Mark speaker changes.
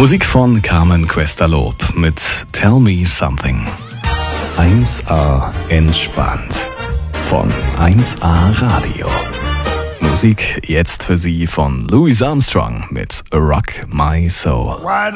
Speaker 1: Musik von Carmen Questa-Lob mit Tell Me Something. 1A entspannt von 1A Radio. Musik jetzt für Sie von Louis Armstrong mit Rock My Soul.